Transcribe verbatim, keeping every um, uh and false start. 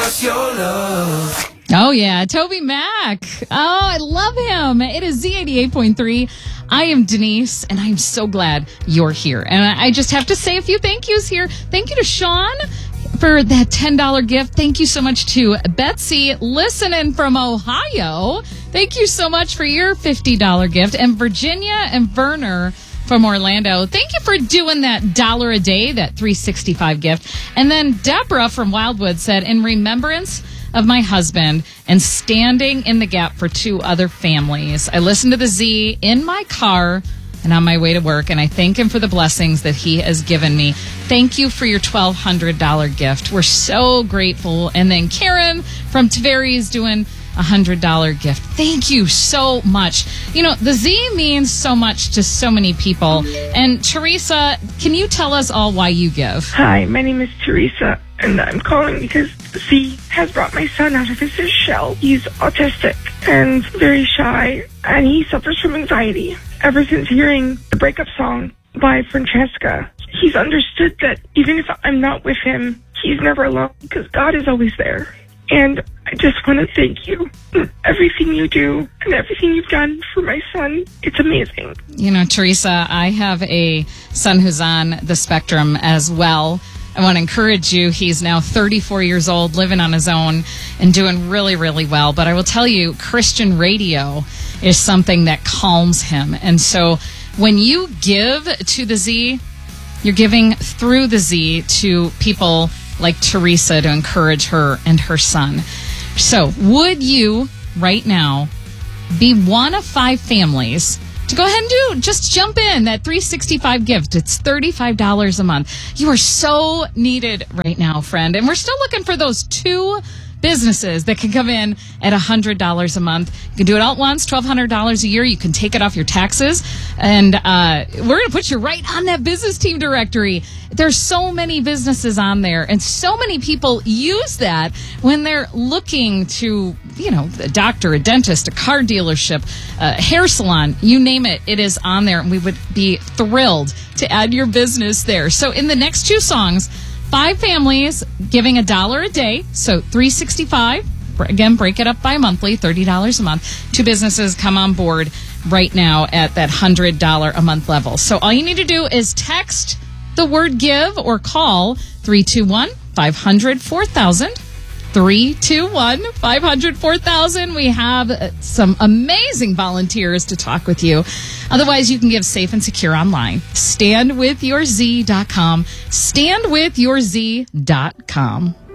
What's your love? Oh, yeah. Toby Mac. Oh, I love him. It is Z eighty-eight point three. I am Denise, and I'm so glad you're here. And I just have to say a few thank yous here. Thank you to Sean for that ten dollars gift. Thank you so much to Betsy listening from Ohio. Thank you so much for your fifty dollars gift. And Virginia and Werner from Orlando, thank you for doing that dollar a day, that three sixty-five gift. And then Deborah from Wildwood said, in remembrance of my husband and standing in the gap for two other families, I listen to the Z in my car and on my way to work, and I thank him for the blessings that he has given me. Thank you for your twelve hundred dollars gift. We're so grateful. And then Karen from Taveri is doing a one hundred dollars gift. Thank you so much. You know, the Z means so much to so many people. And Teresa, can you tell us all why you give? Hi, my name is Teresa, and I'm calling because Z has brought my son out of his shell. He's autistic and very shy, and he suffers from anxiety. Ever since hearing the breakup song by Francesca, he's understood that even if I'm not with him, he's never alone because God is always there. And I just want to thank you for everything you do and everything you've done for my son. It's amazing. You know, Teresa, I have a son who's on the spectrum as well. I want to encourage you. He's now thirty-four years old, living on his own and doing really, really well. But I will tell you, Christian radio is something that calms him. And so when you give to the Z, you're giving through the Z to people like Teresa to encourage her and her son. So would you right now be one of five families to go ahead and do, just jump in that three sixty-five gift? It's thirty-five dollars a month. You are so needed right now, friend. And we're still looking for those two businesses that can come in at one hundred dollars a month. You can do it all at once, twelve hundred dollars a year. You can take it off your taxes. And uh, we're going to put you right on that business team directory. There's so many businesses on there, and so many people use that when they're looking to, you know, a doctor, a dentist, a car dealership, a hair salon, you name it, it is on there. And we would be thrilled to add your business there. So in the next two songs, five families giving a dollar a day, so three sixty-five. Again, break it up by monthly, thirty dollars a month. Two businesses come on board right now at that one hundred dollars a month level. So all you need to do is text the word give or call three two one, five hundred, four thousand. three two one, five hundred, four thousand. We have some amazing volunteers to talk with you. Otherwise, you can give safe and secure online. stand with your z dot com. stand with your z dot com.